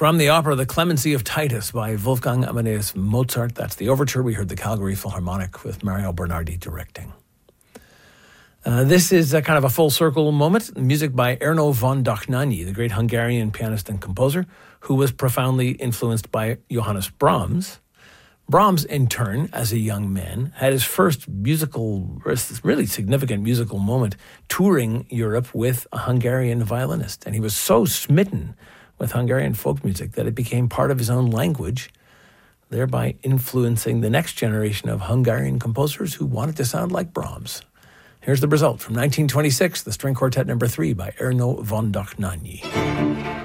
From the opera The Clemency of Titus by Wolfgang Amadeus Mozart, that's the overture. We heard the Calgary Philharmonic with Mario Bernardi directing. This is a kind of a full circle moment. Music by Erno von Dohnányi, the great Hungarian pianist and composer, who was profoundly influenced by Johannes Brahms. Brahms, in turn, as a young man, had his first really significant musical moment touring Europe with a Hungarian violinist. And he was so smitten with Hungarian folk music that it became part of his own language, thereby influencing the next generation of Hungarian composers who wanted to sound like Brahms. Here's the result from 1926, the String Quartet No. 3 by Erno von Dohnányi.